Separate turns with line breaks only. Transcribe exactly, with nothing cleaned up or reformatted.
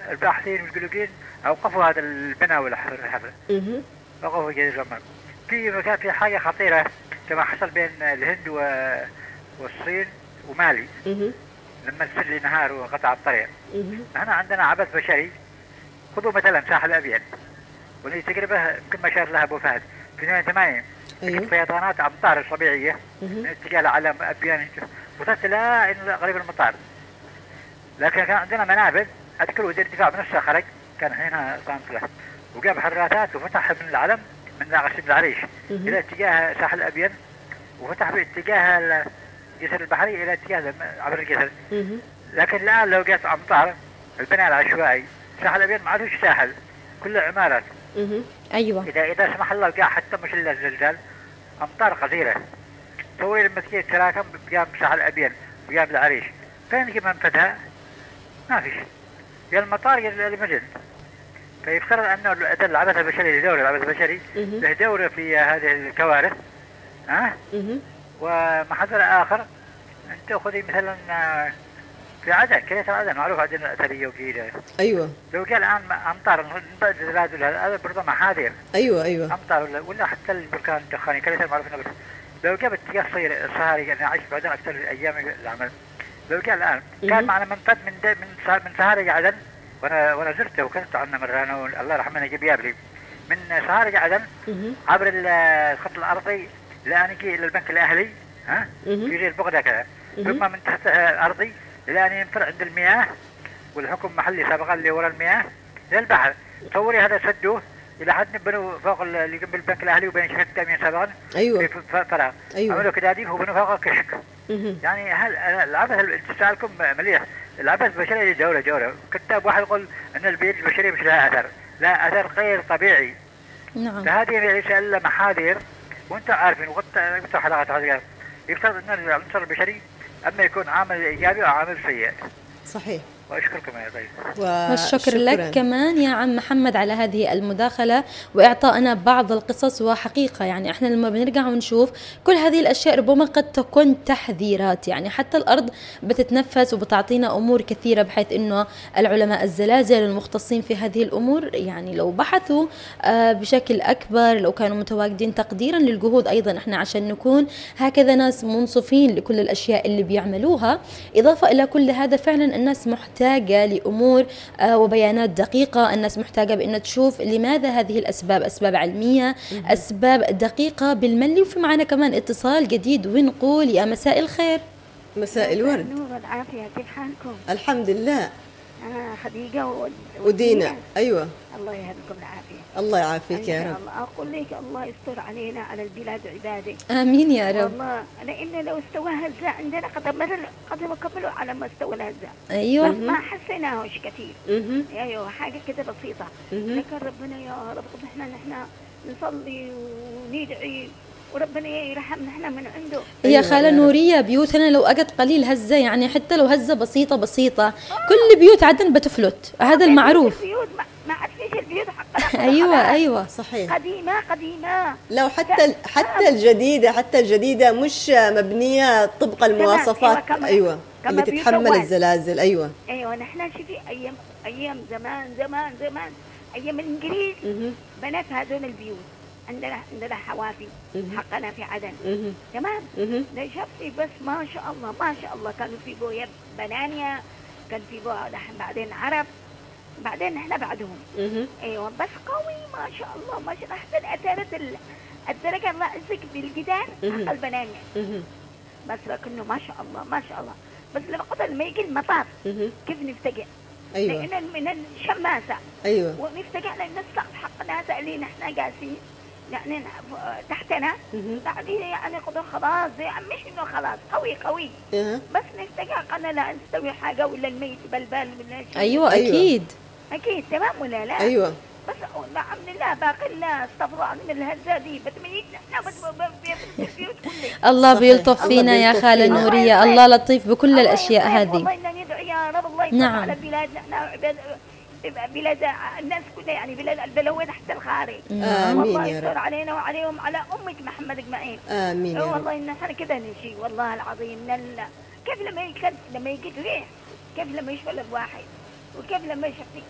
الباحثين والجيولوجيين أوقفوا هذا البناء والحفر. وقفوا جزيرة القمر. في مكان في حاجة خطيرة كما حصل بين الهند والصين ومالي لما السلي نهار وقطع الطريق. احنا عندنا عبث بشري. خذوا مثلا ساحل أبيض واللي تقربه يمكن ما شار لها أبو فهد في ثمانية وثمانين. أيوه. فيضانات أمطار طبيعية من اتجاه على أبيان وصلت لا إنه قريب المطار. لكن كان عندنا منابذ أذكر وزير الدفاع بنفسه خرج كان حينها صامت له وجاب حراسات وفتح من العلم من غسيل العريش إلى اتجاه ساحل أبيض وفتح باتجاه الجسر البحري إلى اتجاه عبر الجسر. لكن الآن لو جاءت أمطار البناء العشوائي ساحل أبيض ما عادش ساحل كله عمارات.
أيوة.
إذا إذا سمح الله وقع حتى مش إلا الزلزال أمطار قصيرة طويل المسكين تراكم بقام ساحل أبيض وقام العريش فين يجي منفذها؟ ما فيش. يا المطار يا المدن. فيفترض أنه العبث البشري له دور العبث البشري له دور في هذه الكوارث. ها؟ أه؟ ومحذر آخر أنت خذي مثلا في عدن كريت عدن معروف عدن أثرية وكذا.
أيوة.
لو قال الآن أمطار بعد زلازل هذا برضه محاذير.
أيوة أيوة.
أمطار ولا ولا حتى البركان الدخاني كريت معروف إنه لو جابت اتجاه صير الصهاري يعني عايش بعدين أكثر أيام العمل. لو قال الآن كان معنا منفذ من من من صهاري عدن وانا وانا زرته وكنت عنا مره انا الله يرحمه نجيب يابلي من صهاري عدن عبر الخط الارضي لان يجي الى البنك الاهلي. ها يجي البغده كذا ثم من تحت الارضي لان ينفر عند المياه والحكم المحلي سابقا اللي ورا المياه الى البحر. تصوري هذا سدوه الى حد بنوا فوق اللي جنب البنك الاهلي وبين شركه التامين سابقا.
ايوه
في فراغ. أيوة. عملوا كداديف وبنوا فوق الكشك. يعني هل العبث تسالكم مليح العبث البشري دورة دورة. كتاب واحد يقول أن البيئة البشرية مش لها أثر لا أثر غير طبيعي.
نعم.
فهذه ليس إلا محاذير وأنتم عارفين وقت حلقات هذه يفترض أن العنصر البشري أما يكون عامل إيجابي أو عامل سيء.
صحيح.
وأشكركم يا طيب.
والشكر لك كمان يا عم محمد على هذه المداخلة وإعطائنا بعض القصص. وحقيقة يعني إحنا لما بنرجع ونشوف كل هذه الأشياء ربما قد تكون تحذيرات. يعني حتى الأرض بتتنفس وبتعطينا أمور كثيرة بحيث إنه العلماء الزلازل المختصين في هذه الأمور يعني لو بحثوا بشكل أكبر لو كانوا متواجدين تقديرا للجهود أيضا إحنا عشان نكون هكذا ناس منصفين لكل الأشياء اللي بيعملوها. إضافة إلى كل هذا فعلا الناس محتاجة محتاجة لأمور وبيانات دقيقة. الناس محتاجة بأن تشوف لماذا هذه الأسباب أسباب علمية أسباب دقيقة بالملي. وفي معنا كمان اتصال جديد ونقول يا مساء الخير.
مساء الورد. نور العافية كيف حالكم؟
الحمد لله.
أنا خديجة
ودينا. أيوة
الله يهديكم العافية.
الله يعافيك يا رب.
الله أقول لك الله يستر علينا على البلاد عباده.
آمين يا رب.
والله لأن لو استوى هزة عندنا قد مر قد كملوا على ما استوى الهزة.
أيوة.
ما حسيناهوش كثير. أيوة حاجة كده بسيطة. لكن ربنا يا رب إحنا نحن نصلي وندعي وربنا يرحمنا احنا من عنده.
يا خالة نورية بيوتنا لو أجت قليل هزة يعني حتى لو هزة بسيطة بسيطة آه. كل بيوت عدن بتفلت هذا المعروف.
البيوت ما, ما عاد فيش البيوت حقنا.
أيوة أيوة صحيح.
قديمة قديمة.
لو حتى حتى آه. الجديدة حتى الجديدة مش مبنية طبق المواصفات. أيوة, أيوة. اللي تتحمل الزلازل. أيوة
أيوة نحن شوفي أيام أيام زمان زمان زمان أيام الإنجليز بنات هذول البيوت عندنا عندنا حوافي حقنا في عدن. تمام. ده شفتي بس ما شاء الله ما شاء الله كانوا في بويا بنانيا كان في بويا بعدين عرب بعدين احنا بعدهم. ايوه بس قوي ما شاء الله ما شاء الله حتى الاثارات الدرجه رأسك بالجدار حق البنانيا. بس لكنه ما شاء الله ما شاء الله بس لما لما يجي المطار كيف نفتقع.
أيوة.
لأن من الشماسة.
أيوة.
ونفتقع لأن السقف حقنا سألين احنا قاسين يعني تحتنا بعدين يعني قدر خلاص يعني مش انه خلاص قوي قوي أه. بس نفتقع قلنا لا نستوي حاجه ولا الميت بلبال ولا شيء.
ايوه اكيد
اكيد تمام ولا لا.
ايوه
بس الحمد لله باقي لنا استغفر من الهزه دي بتميتنا احنا بيوت كلها.
الله بيلطف فينا يا خاله نوريه. الله لطيف بكل الاشياء هذه.
والله اننا ندعي يا رب الله يفتح على بلادنا احنا بلاد الناس كلها يعني بلاد البلوى تحت الخارج.
آمين
يا رب. علينا وعليهم على أمة محمد أجمعين.
آمين يا رب.
والله إن إحنا كده نشي والله العظيم نلا كيف لما يكذب لما يجي ريح كيف لما يشفى الواحد وكيف لما يشفي